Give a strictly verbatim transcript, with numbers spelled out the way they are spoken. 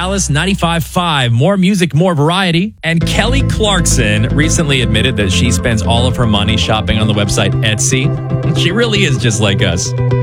Dallas ninety-five point five. More music, more variety. And Kelly Clarkson recently admitted that she spends all of her money shopping on the website Etsy. She really is just like us.